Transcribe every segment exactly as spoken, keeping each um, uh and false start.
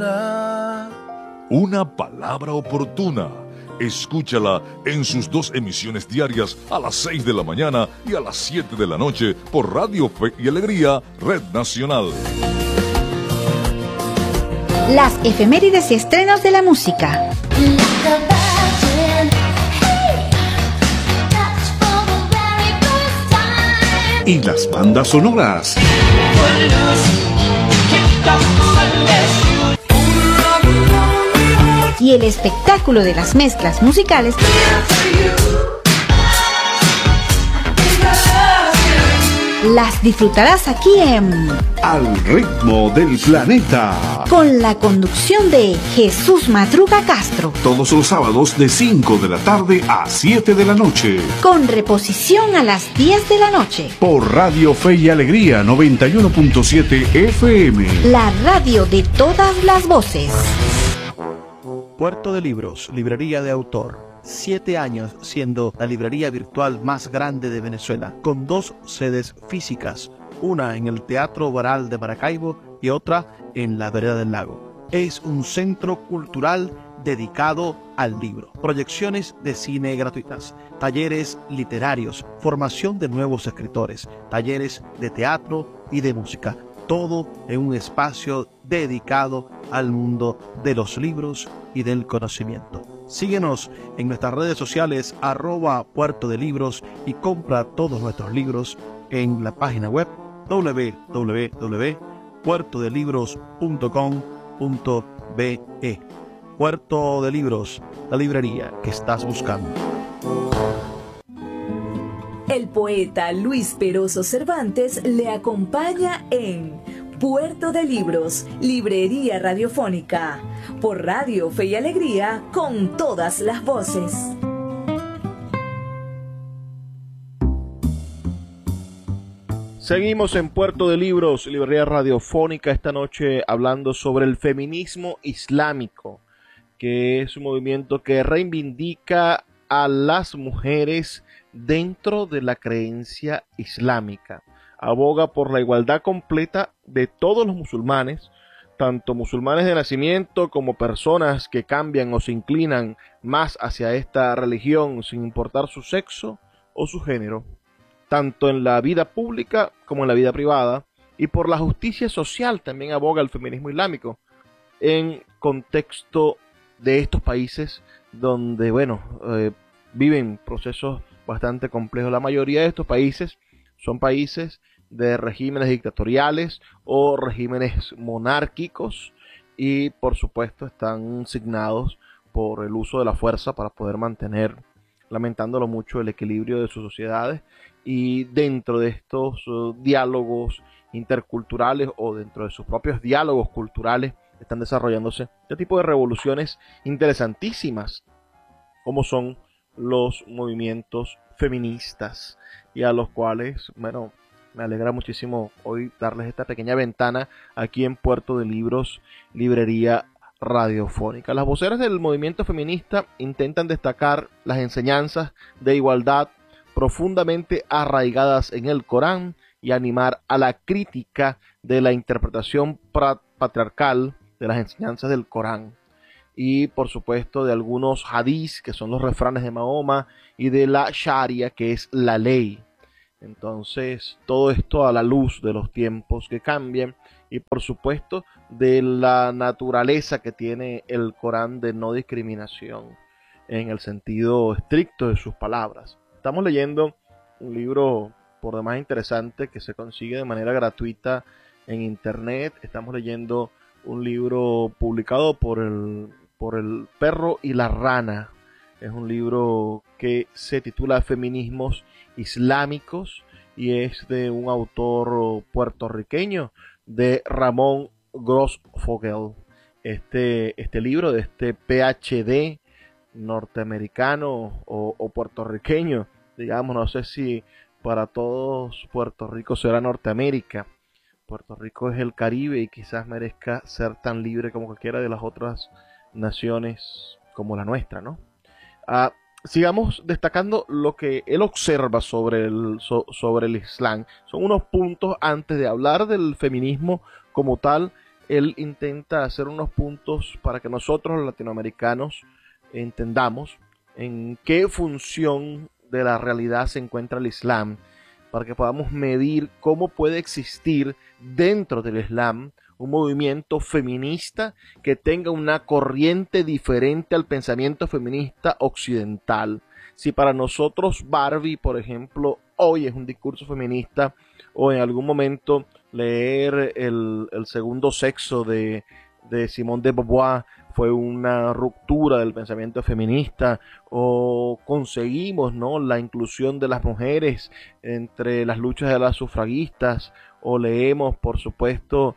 hora. Una palabra oportuna. Escúchala en sus dos emisiones diarias a las seis de la mañana y a las siete de la noche por Radio Fe y Alegría, Red Nacional. Las efemérides y estrenos de la música. Y las bandas sonoras. Y el espectáculo de las mezclas musicales las disfrutarás aquí en Al ritmo del planeta, con la conducción de Jesús Madruga Castro, todos los sábados de cinco de la tarde a siete de la noche, con reposición a las diez de la noche, por Radio Fe y Alegría noventa y uno punto siete F M, la radio de todas las voces. Puerto de Libros, librería de autor. Siete años siendo la librería virtual más grande de Venezuela, con dos sedes físicas, una en el Teatro Baral de Maracaibo y otra en la Vereda del Lago. Es un centro cultural dedicado al libro. Proyecciones de cine gratuitas, talleres literarios, formación de nuevos escritores, talleres de teatro y de música. Todo en un espacio dedicado al mundo de los libros y del conocimiento. Síguenos en nuestras redes sociales, arroba Puerto de Libros, y compra todos nuestros libros en la página web doble u doble u doble u punto puerto de libros punto com punto be. Puerto de Libros, la librería que estás buscando. El poeta Luis Peroso Cervantes le acompaña en Puerto de Libros, librería radiofónica, por Radio Fe y Alegría, con todas las voces. Seguimos en Puerto de Libros, librería radiofónica, esta noche hablando sobre el feminismo islámico, que es un movimiento que reivindica a las mujeres dentro de la creencia islámica. Aboga por la igualdad completa de todos los musulmanes, tanto musulmanes de nacimiento como personas que cambian o se inclinan más hacia esta religión sin importar su sexo o su género, tanto en la vida pública como en la vida privada, y por la justicia social también aboga el feminismo islámico, en contexto de estos países donde, bueno, eh, viven procesos bastante complejos. La mayoría de estos países son países de regímenes dictatoriales o regímenes monárquicos, y por supuesto están signados por el uso de la fuerza para poder mantener, lamentándolo mucho, el equilibrio de sus sociedades. Y dentro de estos uh, diálogos interculturales, o dentro de sus propios diálogos culturales, están desarrollándose este tipo de revoluciones interesantísimas, como son los movimientos feministas, y a los cuales, bueno, me alegra muchísimo hoy darles esta pequeña ventana aquí en Puerto de Libros, librería radiofónica. Las voceras del movimiento feminista intentan destacar las enseñanzas de igualdad profundamente arraigadas en el Corán y animar a la crítica de la interpretación patriarcal de las enseñanzas del Corán, y por supuesto de algunos hadís, que son los refranes de Mahoma, y de la Sharia, que es la ley. Entonces, todo esto a la luz de los tiempos que cambian, y por supuesto de la naturaleza que tiene el Corán de no discriminación en el sentido estricto de sus palabras. Estamos leyendo un libro por demás interesante que se consigue de manera gratuita en internet. Estamos leyendo un libro publicado por el, por el Perro y la Rana. Es un libro que se titula Feminismos Islámicos y es de un autor puertorriqueño, de Ramón Grossfogel. Este, este libro de este P H D norteamericano o, o puertorriqueño, digamos, no sé si para todos Puerto Rico será Norteamérica. Puerto Rico es el Caribe y quizás merezca ser tan libre como cualquiera de las otras naciones como la nuestra, ¿no? Ah, sigamos destacando lo que él observa sobre el, so, sobre el Islam. Son unos puntos antes de hablar del feminismo como tal. él intenta hacer unos puntos para que nosotros los latinoamericanos entendamos en qué función de la realidad se encuentra el Islam, para que podamos medir cómo puede existir dentro del Islam un movimiento feminista que tenga una corriente diferente al pensamiento feminista occidental. Si para nosotros Barbie, por ejemplo, hoy es un discurso feminista, o en algún momento leer el, el segundo sexo de, de Simone de Beauvoir fue una ruptura del pensamiento feminista, o conseguimos, ¿no?, la inclusión de las mujeres entre las luchas de las sufragistas, o leemos, por supuesto,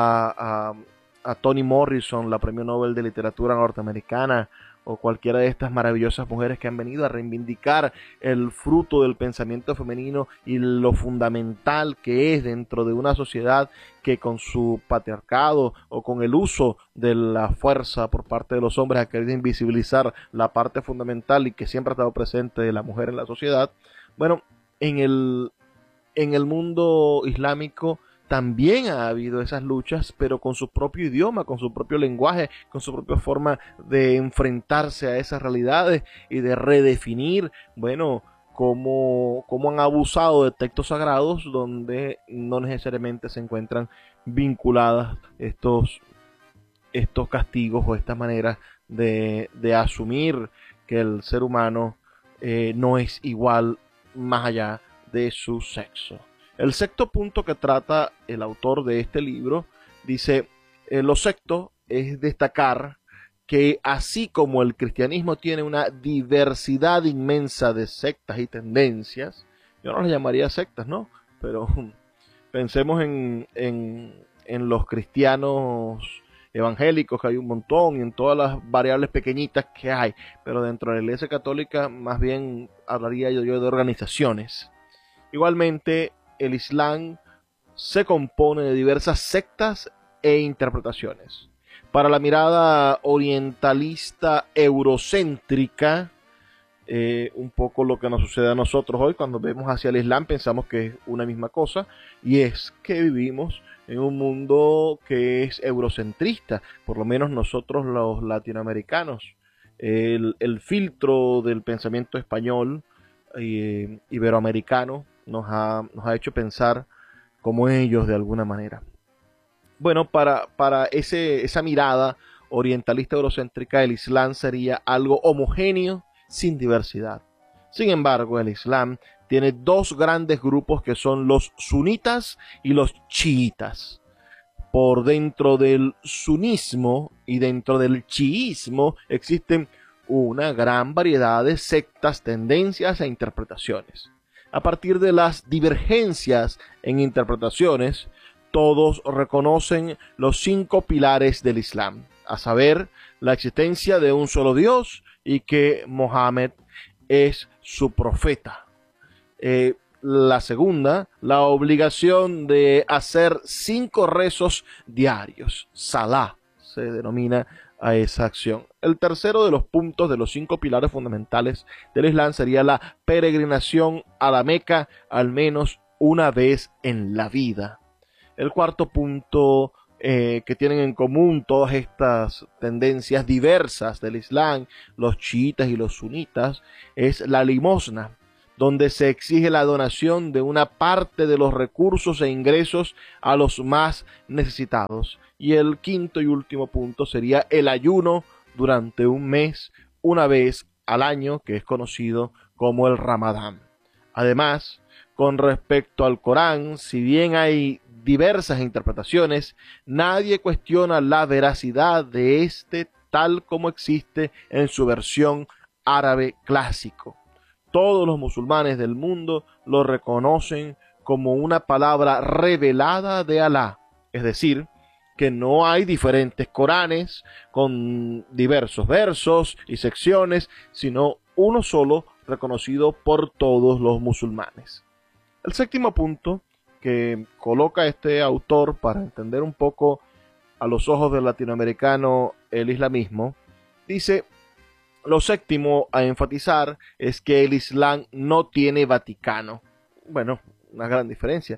a, a, a Toni Morrison, la premio Nobel de Literatura norteamericana, o cualquiera de estas maravillosas mujeres que han venido a reivindicar el fruto del pensamiento femenino y lo fundamental que es dentro de una sociedad que con su patriarcado o con el uso de la fuerza por parte de los hombres ha querido invisibilizar la parte fundamental y que siempre ha estado presente de la mujer en la sociedad. Bueno, en el, en el mundo islámico también ha habido esas luchas, pero con su propio idioma, con su propio lenguaje, con su propia forma de enfrentarse a esas realidades y de redefinir, bueno, cómo, cómo han abusado de textos sagrados donde no necesariamente se encuentran vinculadas estos, estos castigos o estas maneras de, de asumir que el ser humano eh, no es igual más allá de su sexo. El sexto punto que trata el autor de este libro dice, eh, lo sexto es destacar que así como el cristianismo tiene una diversidad inmensa de sectas y tendencias, yo no las llamaría sectas, ¿no? Pero pensemos en, en, en los cristianos evangélicos, que hay un montón, y en todas las variables pequeñitas que hay, pero dentro de la Iglesia Católica más bien hablaría yo, yo de organizaciones. Igualmente, el Islam se compone de diversas sectas e interpretaciones. Para la mirada orientalista eurocéntrica, eh, un poco lo que nos sucede a nosotros hoy, cuando vemos hacia el Islam pensamos que es una misma cosa, y es que vivimos en un mundo que es eurocentrista, por lo menos nosotros los latinoamericanos. El, el filtro del pensamiento español, eh, iberoamericano, Nos ha, nos ha hecho pensar como ellos de alguna manera. Bueno, para, para ese, esa mirada orientalista eurocéntrica, el Islam sería algo homogéneo sin diversidad. Sin embargo, el Islam tiene dos grandes grupos que son los sunitas y los chiitas. Por dentro del sunismo y dentro del chiismo existen una gran variedad de sectas, tendencias e interpretaciones. A partir de las divergencias en interpretaciones, todos reconocen los cinco pilares del Islam, a saber, la existencia de un solo Dios y que Mohammed es su profeta. Eh, la segunda, la obligación de hacer cinco rezos diarios, Salah se denomina a esa acción. El tercero de los puntos de los cinco pilares fundamentales del Islam sería la peregrinación a la Meca al menos una vez en la vida. El cuarto punto eh, que tienen en común todas estas tendencias diversas del Islam, los chiitas y los sunitas, es la limosna, donde se exige la donación de una parte de los recursos e ingresos a los más necesitados. Y el quinto y último punto sería el ayuno durante un mes, una vez al año, que es conocido como el Ramadán. Además, con respecto al Corán, si bien hay diversas interpretaciones, nadie cuestiona la veracidad de este tal como existe en su versión árabe clásico. Todos los musulmanes del mundo lo reconocen como una palabra revelada de Alá, es decir, que no hay diferentes Coranes con diversos versos y secciones, sino uno solo reconocido por todos los musulmanes. El séptimo punto que coloca este autor para entender un poco a los ojos del latinoamericano el islamismo, dice: lo séptimo a enfatizar es que el Islam no tiene Vaticano. Bueno, una gran diferencia.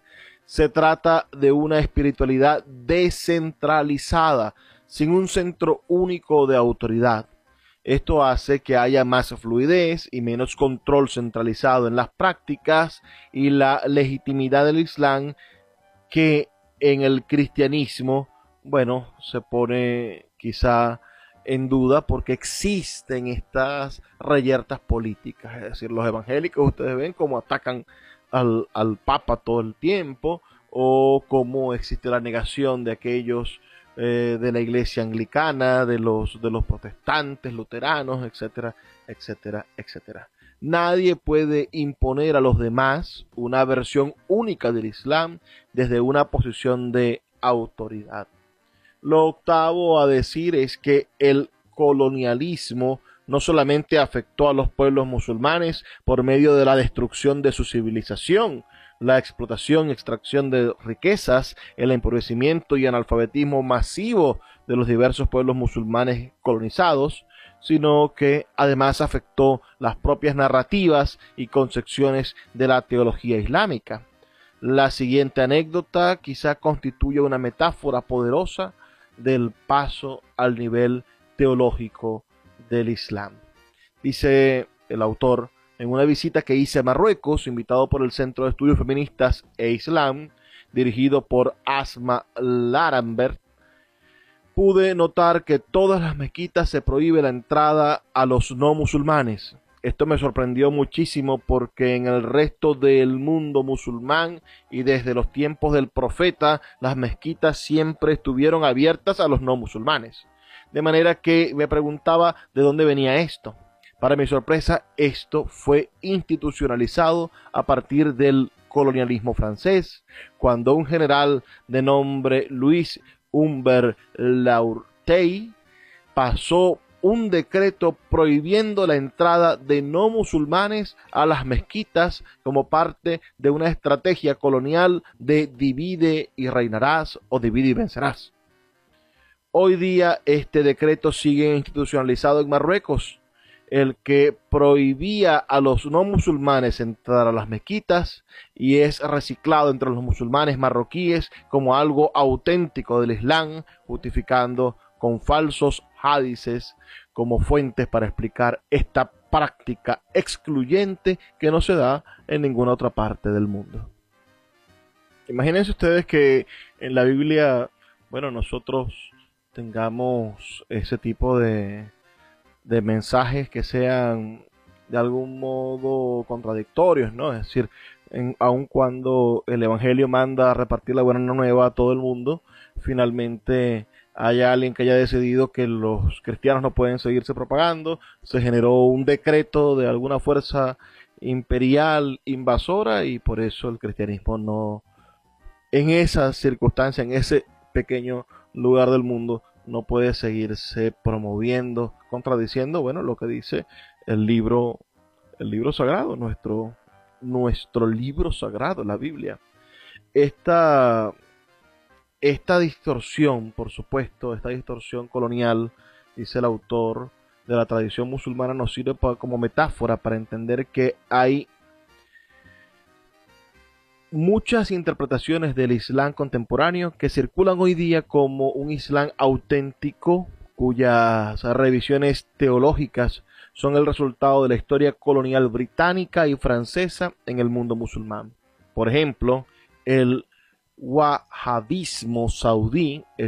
Se trata de una espiritualidad descentralizada, sin un centro único de autoridad. Esto hace que haya más fluidez y menos control centralizado en las prácticas y la legitimidad del Islam, que en el cristianismo, bueno, se pone quizá en duda porque existen estas reyertas políticas. Es decir, los evangélicos, ustedes ven cómo atacan al, al Papa todo el tiempo, o cómo existe la negación de aquellos eh, de la iglesia anglicana, de los, de los protestantes, luteranos, etcétera, etcétera, etcétera. Nadie puede imponer a los demás una versión única del Islam desde una posición de autoridad. Lo octavo a decir es que el colonialismo no solamente afectó a los pueblos musulmanes por medio de la destrucción de su civilización, la explotación y extracción de riquezas, el empobrecimiento y analfabetismo masivo de los diversos pueblos musulmanes colonizados, sino que además afectó las propias narrativas y concepciones de la teología islámica. La siguiente anécdota quizá constituye una metáfora poderosa del paso al nivel teológico del Islam. Dice el autor: en una visita que hice a Marruecos, invitado por el Centro de Estudios Feministas e Islam, dirigido por Asma Larambert, pude notar que todas las mezquitas se prohíbe la entrada a los no musulmanes. Esto me sorprendió muchísimo porque en el resto del mundo musulmán y desde los tiempos del profeta, las mezquitas siempre estuvieron abiertas a los no musulmanes. De manera que me preguntaba de dónde venía esto. Para mi sorpresa, esto fue institucionalizado a partir del colonialismo francés, cuando un general de nombre Louis Humbert Laurtey pasó un decreto prohibiendo la entrada de no musulmanes a las mezquitas como parte de una estrategia colonial de divide y reinarás o divide y vencerás. Hoy día este decreto sigue institucionalizado en Marruecos, el que prohibía a los no musulmanes entrar a las mezquitas y es reciclado entre los musulmanes marroquíes como algo auténtico del Islam, justificando con falsos hadices como fuentes para explicar esta práctica excluyente que no se da en ninguna otra parte del mundo. Imagínense ustedes que en la Biblia, bueno, nosotros tengamos ese tipo de, de mensajes que sean de algún modo contradictorios, ¿no? Es decir, en, aun cuando el Evangelio manda a repartir la buena nueva a todo el mundo, finalmente hay alguien que haya decidido que los cristianos no pueden seguirse propagando, se generó un decreto de alguna fuerza imperial invasora y por eso el cristianismo no, en esa circunstancia, en ese pequeño lugar del mundo, no puede seguirse promoviendo, contradiciendo, bueno, lo que dice el libro, el libro sagrado, nuestro, nuestro libro sagrado, la Biblia. Esta Esta distorsión, por supuesto, esta distorsión colonial, dice el autor, de la tradición musulmana nos sirve para, como metáfora para entender que hay muchas interpretaciones del Islam contemporáneo que circulan hoy día como un Islam auténtico, cuyas revisiones teológicas son el resultado de la historia colonial británica y francesa en el mundo musulmán. Por ejemplo, el wahabismo saudí